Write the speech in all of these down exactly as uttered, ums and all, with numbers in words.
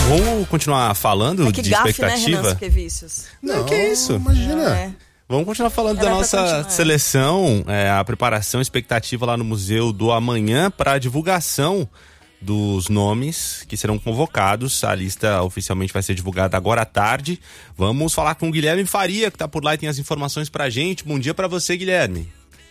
Vamos continuar falando é que de gafe, expectativa? Né, Renan, vícios. Não, Não, que isso? Imagina. É. Vamos continuar falando Era da nossa seleção, é, a preparação, expectativa lá no Museu do Amanhã para a divulgação dos nomes que serão convocados. A lista oficialmente vai ser divulgada agora à tarde. Vamos falar com o Guilherme Faria, que está por lá e tem as informações pra gente. Bom dia para você, Guilherme.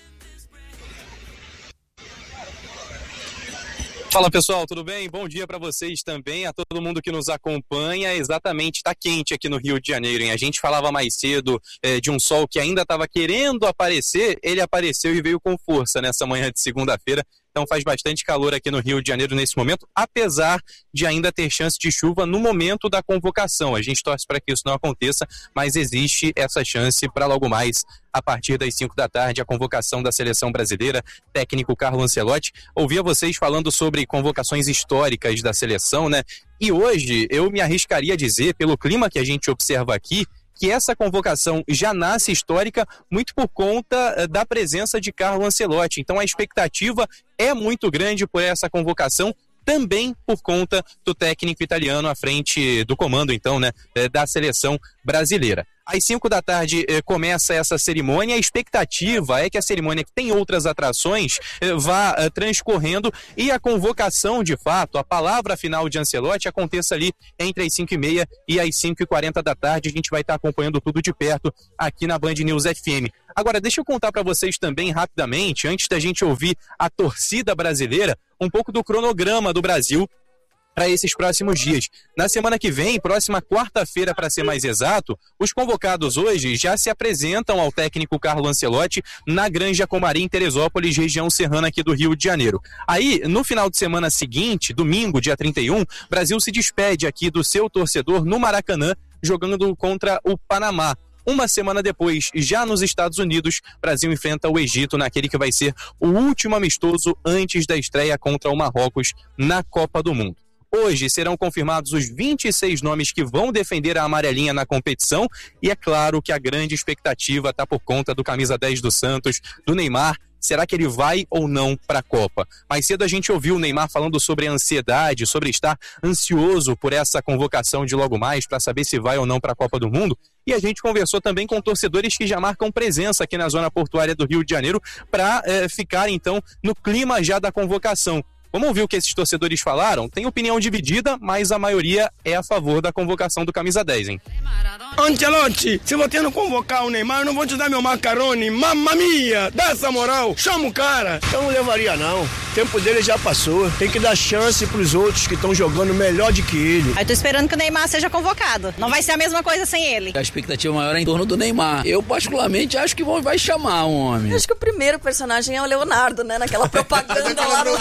Fala pessoal, tudo bem? Bom dia para vocês também, a todo mundo que nos acompanha. Exatamente, tá quente aqui no Rio de Janeiro, hein? A gente falava mais cedo é, de um sol que ainda estava querendo aparecer, ele apareceu e veio com força nessa manhã de segunda-feira. Então faz bastante calor aqui no Rio de Janeiro nesse momento, apesar de ainda ter chance de chuva no momento da convocação. A gente torce para que isso não aconteça, mas existe essa chance para logo mais, a partir das cinco da tarde, a convocação da seleção brasileira, técnico Carlo Ancelotti. Ouvia vocês falando sobre convocações históricas da seleção, né? E hoje eu me arriscaria a dizer, pelo clima que a gente observa aqui, que essa convocação já nasce histórica muito por conta da presença de Carlo Ancelotti. Então a expectativa é muito grande por essa convocação, também por conta do técnico italiano à frente do comando, então, né, da seleção brasileira. Às cinco da tarde eh, começa essa cerimônia. A expectativa é que a cerimônia, que tem outras atrações, eh, vá eh, transcorrendo e a convocação, de fato, a palavra final de Ancelotti aconteça ali entre as cinco e meia e as cinco e quarenta da tarde. A gente vai estar acompanhando tudo de perto aqui na Band News F M. Agora, deixa eu contar para vocês também rapidamente, antes da gente ouvir a torcida brasileira, um pouco do cronograma do Brasil para esses próximos dias. Na semana que vem, próxima quarta-feira, para ser mais exato, os convocados hoje já se apresentam ao técnico Carlo Ancelotti na Granja Comari, em Teresópolis, região serrana aqui do Rio de Janeiro. Aí, no final de semana seguinte, domingo, dia trinta e um, Brasil se despede aqui do seu torcedor no Maracanã, jogando contra o Panamá. Uma semana depois, já nos Estados Unidos, Brasil enfrenta o Egito naquele que vai ser o último amistoso antes da estreia contra o Marrocos na Copa do Mundo. Hoje serão confirmados os vinte e seis nomes que vão defender a amarelinha na competição e é claro que a grande expectativa está por conta do camisa dez do Santos, do Neymar. Será que ele vai ou não para a Copa? Mais cedo a gente ouviu o Neymar falando sobre a ansiedade, sobre estar ansioso por essa convocação de logo mais para saber se vai ou não para a Copa do Mundo. E a gente conversou também com torcedores que já marcam presença aqui na zona portuária do Rio de Janeiro para eh, ficar então no clima já da convocação. Vamos ouvir o que esses torcedores falaram? Tem opinião dividida, mas a maioria é a favor da convocação do camisa dez, hein? Ancelotti, se você não convocar o Neymar, eu não vou te dar meu macarrone. Mamma mia, dá essa moral, chama o cara. Eu não levaria não, o tempo dele já passou. Tem que dar chance pros outros que estão jogando melhor do que ele. Eu tô esperando que o Neymar seja convocado. Não vai ser a mesma coisa sem ele. A expectativa maior é em torno do Neymar. Eu particularmente acho que vão, vai chamar um homem. Eu acho que o primeiro personagem é o Leonardo, né? Naquela propaganda lá no...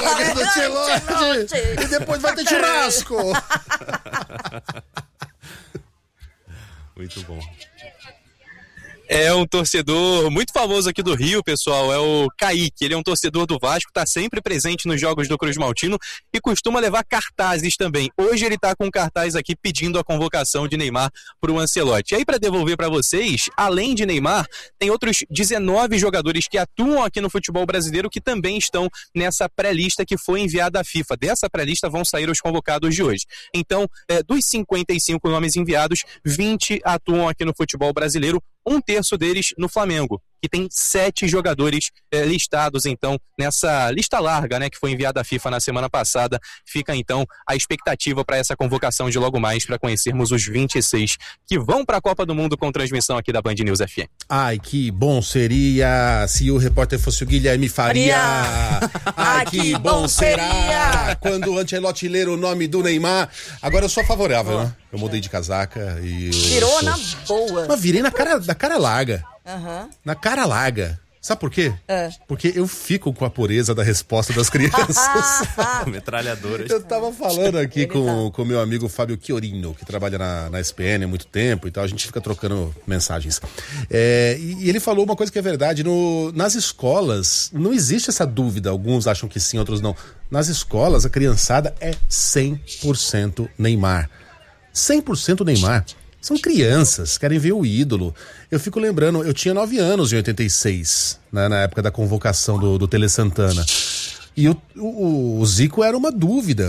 E depois vai ter churrasco. Muito bom. É um torcedor muito famoso aqui do Rio, pessoal, é o Kaique. Ele é um torcedor do Vasco, está sempre presente nos jogos do Cruz Maltino e costuma levar cartazes também. Hoje ele está com um cartaz aqui pedindo a convocação de Neymar para o Ancelotti. E aí, para devolver para vocês, além de Neymar, tem outros dezenove jogadores que atuam aqui no futebol brasileiro que também estão nessa pré-lista que foi enviada à FIFA. Dessa pré-lista vão sair os convocados de hoje. Então, é, dos cinquenta e cinco nomes enviados, vinte atuam aqui no futebol brasileiro, um terço deles no Flamengo, que tem sete jogadores eh, listados, então, nessa lista larga, né, que foi enviada à FIFA na semana passada. Fica, então, a expectativa para essa convocação de logo mais, para conhecermos os vinte e seis que vão para a Copa do Mundo com transmissão aqui da Band News F M. Ai, que bom seria se o repórter fosse o Guilherme Faria. Ai, que bom será quando o Ancelotti ler o nome do Neymar. Agora eu sou favorável, né? Eu mudei de casaca e... Virou sou... na boa. Mas virei na cara, na cara larga. Uhum. Na cara larga. Sabe por quê? É. Porque eu fico com a pureza da resposta das crianças. Metralhadoras. Eu tava falando aqui com o meu amigo Fábio Chiorino, que trabalha na, na S P N há muito tempo e tal. A gente fica trocando mensagens. É, e, e ele falou uma coisa que é verdade. No, nas escolas, não existe essa dúvida. Alguns acham que sim, outros não. Nas escolas, a criançada é cem por cento Neymar. cem por cento Neymar. São crianças, querem ver o ídolo. Eu fico lembrando, eu tinha nove anos em oitenta e seis, né, na época da convocação do, do Tele Santana. E o, o, o Zico era uma dúvida.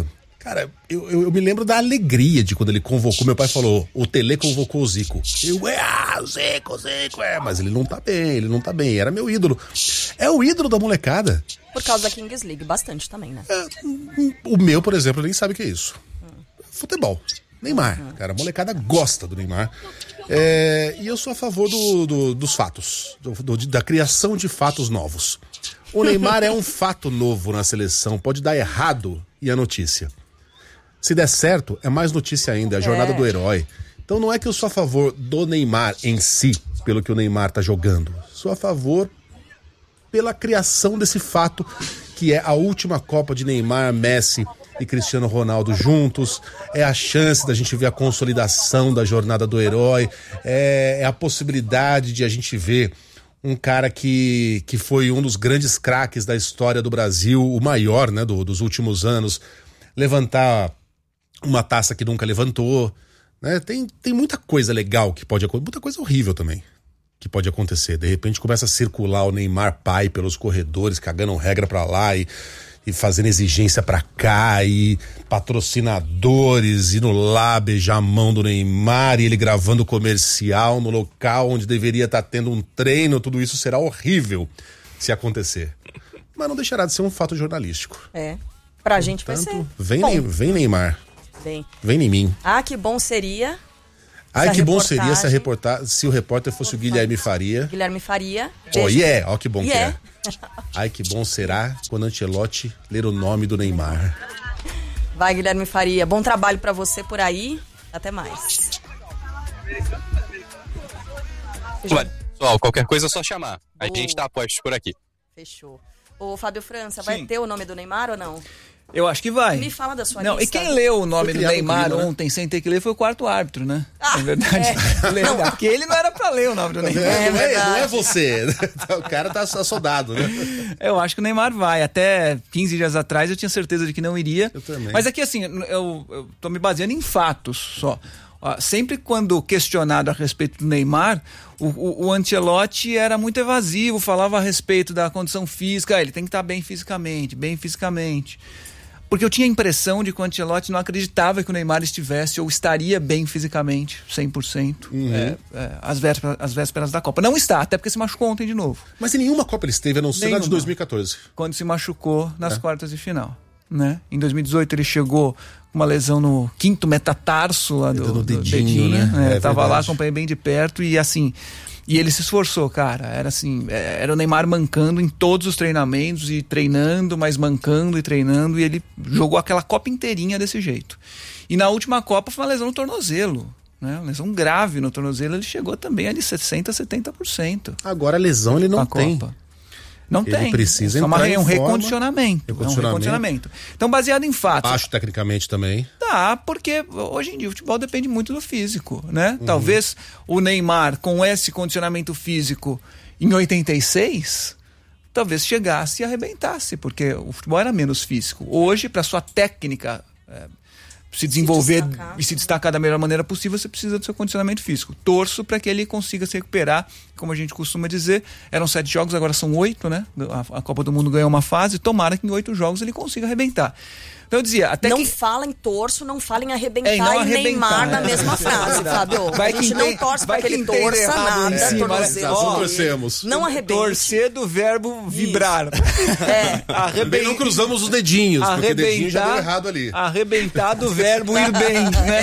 Cara, eu, eu, eu me lembro da alegria de quando ele convocou. Meu pai falou, o Tele convocou o Zico. Eu, é, ah, o Zico, o Zico, é. Mas ele não tá bem, ele não tá bem. Era meu ídolo. É o ídolo da molecada. Por causa da Kings League, bastante também, né? É, o meu, por exemplo, nem sabe o que é isso. Hum. Futebol. Neymar. Hum. Cara, a molecada gosta do Neymar. É, e eu sou a favor do, do, dos fatos. Do, do, da criação de fatos novos. O Neymar é um fato novo na seleção. Pode dar errado e a notícia. Se der certo, é mais notícia ainda. É a jornada é. do herói. Então não é que eu sou a favor do Neymar em si, pelo que o Neymar tá jogando. Sou a favor pela criação desse fato, que é a última Copa de Neymar, Messi e Cristiano Ronaldo juntos. É a chance da gente ver a consolidação da jornada do herói. É, é a possibilidade de a gente ver um cara que, que foi um dos grandes craques da história do Brasil, o maior, né, do, dos últimos anos, levantar uma taça que nunca levantou, né? Tem, tem muita coisa legal que pode acontecer, muita coisa horrível também que pode acontecer. De repente começa a circular o Neymar pai pelos corredores, cagando regra pra lá e, e fazendo exigência pra cá, e patrocinadores indo lá beijar a mão do Neymar, e ele gravando comercial no local onde deveria estar tendo um treino. Tudo isso será horrível se acontecer. Mas não deixará de ser um fato jornalístico. É, pra Portanto, gente vai ser vem, ne- vem Neymar. Vem. Vem em mim. Ah, que bom seria. Ai, que bom seria se, a reporta- se o repórter fosse o Guilherme Faria. Guilherme Faria. Oh, yeah, ó que bom yeah. que é. Ai, que bom será quando Ancelotti ler o nome do Neymar. Vai, Guilherme Faria. Bom trabalho pra você por aí. Até mais. Olha, pessoal, qualquer coisa é só chamar. A oh. gente tá a postos por aqui. Fechou. Ô, Fábio França, vai Sim. ter o nome do Neymar ou não? Eu acho que vai. Me fala da sua não, lista. E quem leu o nome do Neymar clima, ontem né? sem ter que ler foi o quarto árbitro, né? Ah, é verdade. É. Porque ele não era pra ler o nome do Neymar. É, não, é, não é você. O cara tá soldado, né? Eu acho que o Neymar vai. Até quinze dias atrás eu tinha certeza de que não iria. Eu também. Mas aqui, assim, eu, eu tô me baseando em fatos só. Ó, sempre quando questionado a respeito do Neymar, o, o, o Ancelotti era muito evasivo, falava a respeito da condição física. Ah, ele tem que estar bem fisicamente, bem fisicamente. Porque eu tinha a impressão de que o Ancelotti não acreditava que o Neymar estivesse ou estaria bem fisicamente, cem por cento, uhum. é, é, às, vésperas, às vésperas da Copa. Não está, até porque se machucou ontem de novo. Mas em nenhuma Copa ele esteve, a não ser na de dois mil e catorze. Quando se machucou nas é. quartas de final. Né? Em dois mil e dezoito ele chegou com uma lesão no quinto metatarso lá do, do dedinho, do dedinho né? É, é, tava lá, acompanhei bem de perto e assim... E ele se esforçou, cara. Era assim, era o Neymar mancando em todos os treinamentos e treinando, mas mancando e treinando, e ele jogou aquela Copa inteirinha desse jeito. E na última Copa foi uma lesão no tornozelo, né? Uma lesão grave no tornozelo, ele chegou também ali sessenta, setenta por cento. Agora a lesão ele não tem. Copa. Não ele tem. Precisa é entrar um em recondicionamento. Recondicionamento. É um recondicionamento. Então, baseado em fatos. Baixo tecnicamente também. Tá, porque hoje em dia o futebol depende muito do físico, né? Uhum. Talvez o Neymar, com esse condicionamento físico em oitenta e seis, talvez chegasse e arrebentasse, porque o futebol era menos físico. Hoje, para sua técnica é, se desenvolver se e se destacar da melhor maneira possível, você precisa do seu condicionamento físico. Torço para que ele consiga se recuperar, como a gente costuma dizer. Eram sete jogos, agora são oito, né? A, a Copa do Mundo ganhou uma fase, tomara que em oito jogos ele consiga arrebentar. Então eu dizia, até não que... fala em torço, não fala em arrebentar, é, não e Neymar né? na mesma frase, Fábio. Vai a gente não tem, torce pra que ele torça nada, cima, tornozelo. Nós não torcemos. Não arrebente. Torcer do verbo vibrar. É. Arrebent... Não cruzamos os dedinhos, porque o dedinho já deu errado ali. Arrebentar do verbo ir bem, né?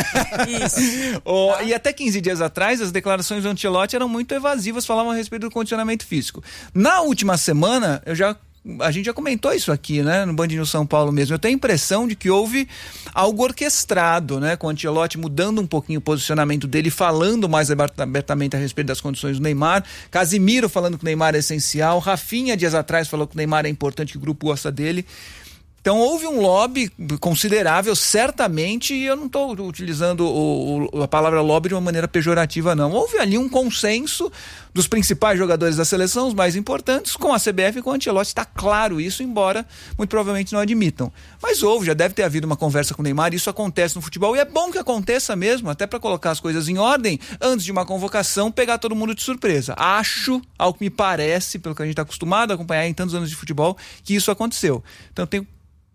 É. Isso. Oh, e até quinze dias atrás, as declarações do Ancelotti eram muito evasivas, falavam a respeito do condicionamento físico. Na última semana, eu já a gente já comentou isso aqui, né, no Band News São Paulo mesmo. Eu tenho a impressão de que houve algo orquestrado, né, com o Ancelotti mudando um pouquinho o posicionamento dele, falando mais abertamente a respeito das condições do Neymar. Casimiro falando que o Neymar é essencial. Rafinha, dias atrás, falou que o Neymar é importante, que o grupo gosta dele. Então houve um lobby considerável, certamente, e eu não estou utilizando o, o, a palavra lobby de uma maneira pejorativa, não. Houve ali um consenso dos principais jogadores da seleção, os mais importantes, com a C B F e com o Ancelotti. Está claro isso, embora muito provavelmente não admitam. Mas houve, já deve ter havido uma conversa com o Neymar, isso acontece no futebol, e é bom que aconteça mesmo, até para colocar as coisas em ordem, antes de uma convocação, pegar todo mundo de surpresa. Acho, ao que me parece, pelo que a gente está acostumado a acompanhar em tantos anos de futebol, que isso aconteceu. Então eu tenho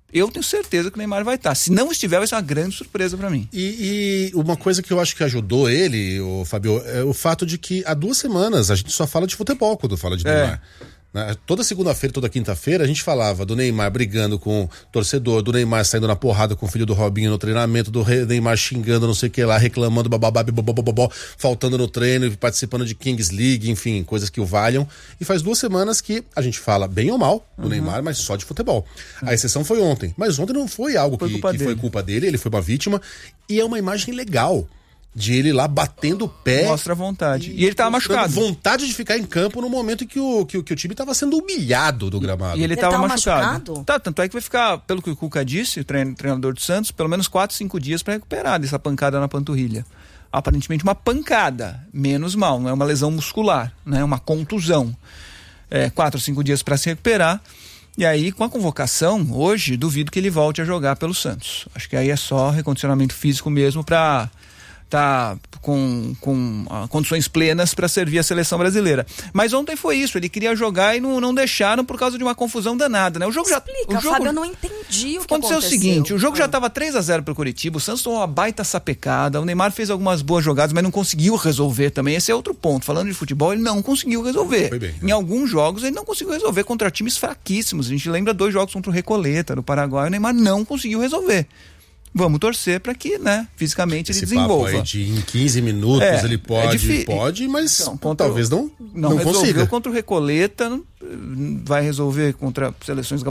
Eu tenho certeza que o Neymar vai estar. Se não estiver, vai ser uma grande surpresa para mim. E, e uma coisa que eu acho que ajudou ele, o Fabio, é o fato de que há duas semanas a gente só fala de futebol quando fala de Neymar. É. Toda segunda-feira, toda quinta-feira, a gente falava do Neymar brigando com o torcedor, do Neymar saindo na porrada com o filho do Robinho no treinamento, do Neymar xingando não sei o que lá, reclamando, bababá, bababá, faltando no treino, participando de Kings League, enfim, coisas que o valham. E faz duas semanas que a gente fala bem ou mal do uhum. Neymar, mas só de futebol. A exceção foi ontem. Mas ontem não foi algo foi que, que foi culpa dele, ele foi uma vítima. E é uma imagem legal. De ele lá batendo o pé. Mostra vontade. E, e ele tava machucado. Vontade de ficar em campo no momento que o, que, que o time tava sendo humilhado do gramado. E ele, ele tava, tava machucado. machucado. Tá, tanto é que vai ficar, pelo que o Cuca disse, o treinador do Santos, pelo menos quatro, cinco dias para recuperar dessa pancada na panturrilha. Aparentemente uma pancada, menos mal, não é uma lesão muscular, né? Uma contusão. É, quatro, cinco dias para se recuperar. E aí, com a convocação, hoje, duvido que ele volte a jogar pelo Santos. Acho que aí é só recondicionamento físico mesmo para tá com, com uh, condições plenas para servir a seleção brasileira. Mas ontem foi isso, ele queria jogar e não, não deixaram por causa de uma confusão danada, né? O jogo Explica, já o jogo, Fábio, eu não entendi o que aconteceu. Aconteceu o seguinte, o jogo ah. já estava três a zero pro Coritiba, o Santos tomou uma baita sapecada, o Neymar fez algumas boas jogadas, mas não conseguiu resolver também, esse é outro ponto. Falando de futebol, ele não conseguiu resolver. Bem, em né? alguns jogos ele não conseguiu resolver contra times fraquíssimos. A gente lembra dois jogos contra o Recoleta, do Paraguai, o Neymar não conseguiu resolver. Vamos torcer para que, né, fisicamente Esse ele desenvolva. Papo aí de em quinze minutos é, ele pode, é pode, mas então, contra, talvez não, não, não resolveu consiga. Contra o Recoleta, vai resolver contra seleções